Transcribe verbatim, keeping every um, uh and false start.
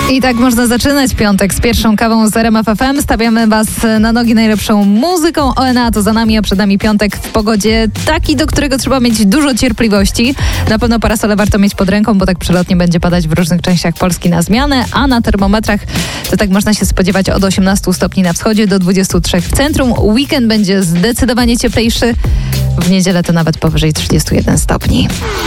I tak można zaczynać piątek z pierwszą kawą z R M F F M. Stawiamy Was na nogi najlepszą muzyką. O N A to za nami, a przed nami piątek w pogodzie taki, do którego trzeba mieć dużo cierpliwości. Na pewno parasole warto mieć pod ręką, bo tak przelotnie będzie padać w różnych częściach Polski na zmianę, a na termometrach to tak można się spodziewać od osiemnastu stopni na wschodzie do dwudziestu trzech w centrum. Weekend będzie zdecydowanie cieplejszy. W niedzielę to nawet powyżej trzydziestu jeden stopni.